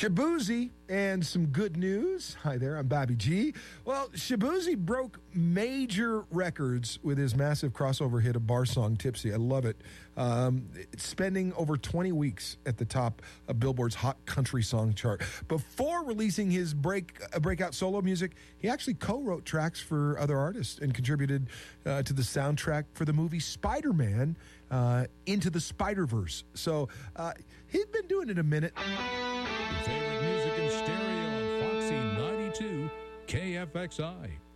Shabuzi and some good news. Hi there, I'm Bobby G. Well, Shabuzi broke major records with his massive crossover hit of bar song Tipsy. I love it. Spending over 20 weeks at the top of Billboard's Hot Country Song chart. Before releasing his breakout solo music, he actually co-wrote tracks for other artists and contributed to the soundtrack for the movie Spider-Man Into the Spider-Verse. So he'd been doing it a minute. Your favorite music in stereo on Foxy 92 KFXI.